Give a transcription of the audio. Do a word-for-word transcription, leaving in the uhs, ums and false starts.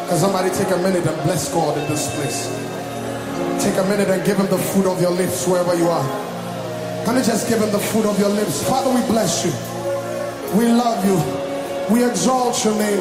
Can somebody take a minute and bless God in this place? Take a minute and give him the fruit of your lips wherever you are. Can you just give him the fruit of your lips? Father, we bless you. We love you. We exalt your name.